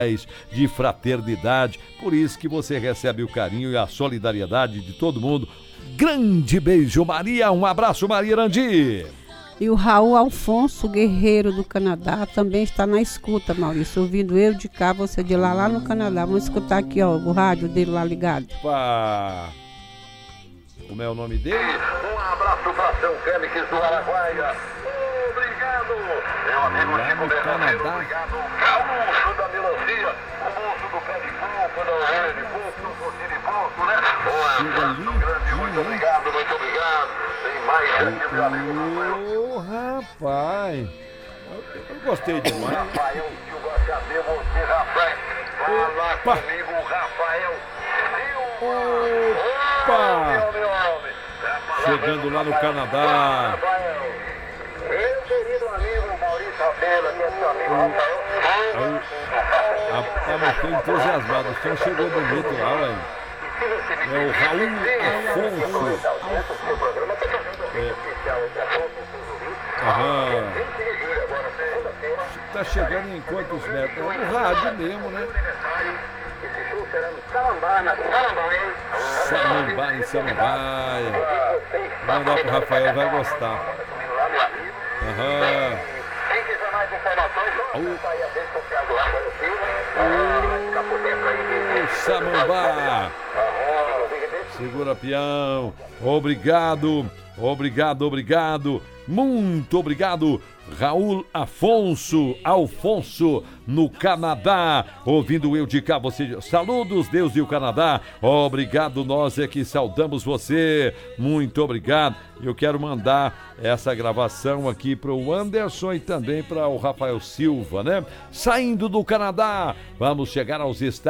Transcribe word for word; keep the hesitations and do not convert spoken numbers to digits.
de fraternidade, por isso que você recebe o carinho e a solidariedade de todo mundo. Grande beijo, Maria, um abraço, Maria Irandi. E o Raul Alfonso, guerreiro do Canadá, também está na escuta, Maurício, ouvindo eu de cá, você de lá, lá no Canadá. Vamos escutar aqui, ó, o rádio dele lá ligado. Pá. Como é o nome dele? Um abraço para São Félix do Araguaia. Obrigado, meu amigo Chico Bernardo. Obrigado, Gaúcho da Melancia, o moço do pé de coco, da orelha de coco, do coquinho de coco, né? Um abraço grande, muito obrigado, muito obrigado. Tem mais aqui, meu amigo. Ô, rapaz, eu, eu gostei demais. Rafael, que eu gosto de saber você, Rafael. Fala Opa. comigo, Rafael. Opa! Meu, meu homem. Chegando lá no Canadá. Meu querido amigo Maurício Abela, que é seu amigo Rafael. Rapaz, mas tô entusiasmado. O som chegou bonito lá, velho. É o Raul Afonso. É. Aham. Tá chegando em quantos metros? É no rádio mesmo, né? Samambaia, Samambaia. Vou mandar pro Rafael, vai gostar. Aham. Quem quiser mais informações, vamos sair a rede social do Rafael Silva. O Samambaia. Segura, peão. Obrigado, obrigado, obrigado. Muito obrigado, Raul Afonso, Alfonso, no Canadá, ouvindo eu de cá, você, saludos, Deus e o Canadá, obrigado, nós é que saudamos você, muito obrigado. Eu quero mandar essa gravação aqui para o Anderson e também para o Rafael Silva, né? Saindo do Canadá, vamos chegar aos Estados